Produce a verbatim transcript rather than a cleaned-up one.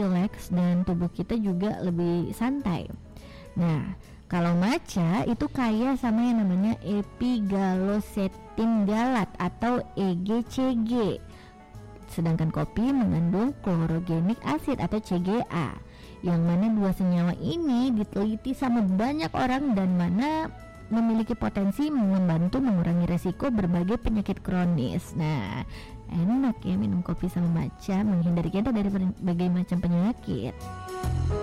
rileks dan tubuh kita juga lebih santai. Nah, kalau matcha itu kaya sama yang namanya epigalosetin galat atau E G C G. Sedangkan kopi mengandung chlorogenic acid atau C G A, yang mana dua senyawa ini diteliti sama banyak orang dan mana memiliki potensi membantu mengurangi resiko berbagai penyakit kronis. Nah, enak ya minum kopi sama matcha, menghindari kita dari berbagai macam penyakit.